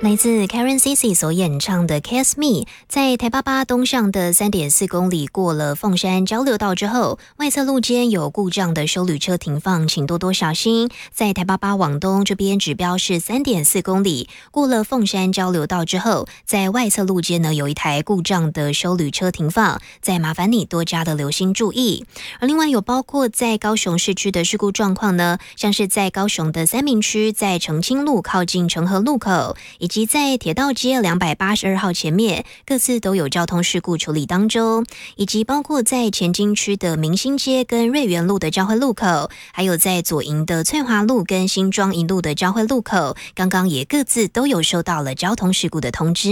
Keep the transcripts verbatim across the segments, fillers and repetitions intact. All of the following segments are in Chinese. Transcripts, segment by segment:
来自 Karen Cici 所演唱的 Kiss Me， 在台八八东上的 三点四公里过了凤山交流道之后，外侧路肩有故障的休旅车停放，请多多小心。在台八八往东这边指标是 三点四公里，过了凤山交流道之后，在外侧路肩呢有一台故障的休旅车停放，再麻烦你多加的留心注意。而另外有包括在高雄市区的事故状况呢，像是在高雄的三民区，在澄清路靠近澄合路口，以及在铁道街两百八十二号前面，各自都有交通事故处理当中，以及包括在前金区的明星街跟瑞园路的交汇路口，还有在左营的翠华路跟新庄一路的交汇路口，刚刚也各自都有收到了交通事故的通知。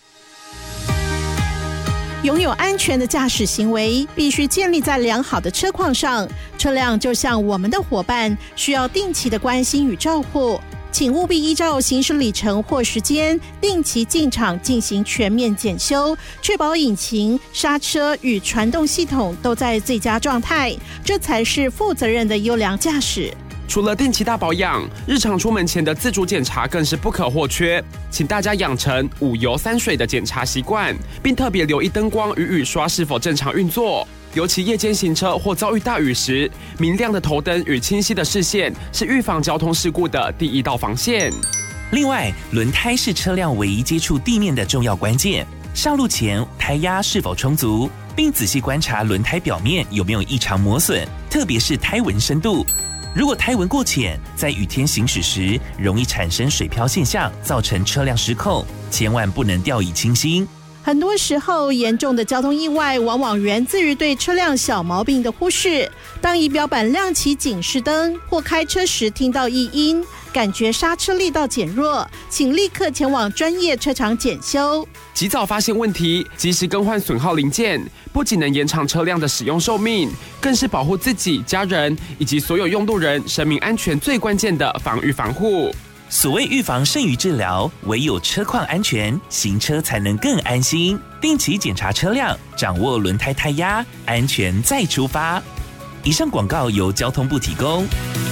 拥有安全的驾驶行为必须建立在良好的车况上，车辆就像我们的伙伴，需要定期的关心与照护。请务必依照行驶里程或时间，定期进厂进行全面检修，确保引擎、刹车与传动系统都在最佳状态，这才是负责任的优良驾驶。 除了定期大保养，日常出门前的自主检查更是不可或缺。请大家养成五油三水的检查习惯，并特别留意灯光与雨刷是否正常运作。尤其夜间行车或遭遇大雨时，明亮的头灯与清晰的视线是预防交通事故的第一道防线。 另外，轮胎是车辆唯一接触地面的重要关键。上路前，胎压是否充足，并仔细观察轮胎表面有没有异常磨损，特别是胎纹深度。如果胎纹过浅，在雨天行驶时容易产生水漂现象，造成车辆失控，千万不能掉以轻心。 很多时候，严重的交通意外往往源自于对车辆小毛病的忽视。当仪表板亮起警示灯，或开车时听到异音，感觉刹车力道减弱，请立刻前往专业车厂检修。 及早发现问题，及时更换损耗零件，不仅能延长车辆的使用寿命，更是保护自己、家人以及所有用路人生命安全最关键的防御防护。 所谓预防胜于治疗，唯有车况安全，行车才能更安心。定期检查车辆，掌握轮胎胎压，安全再出发。以上广告由交通部提供。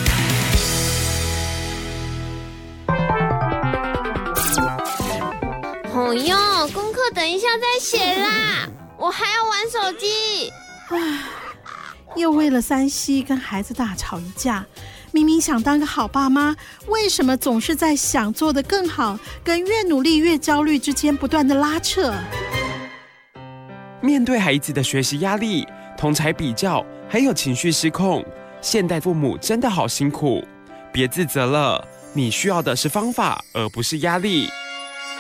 哦哟，功课等一下再写啦，我还要玩手机。 唉，又为了三 C 跟孩子大吵一架。明明想当个好爸妈，为什么总是在想做得更好跟越努力越焦虑之间不断的拉扯？ 面对孩子的学习压力、同侪比较，还有情绪失控，现代父母真的好辛苦。别自责了，你需要的是方法，而不是压力。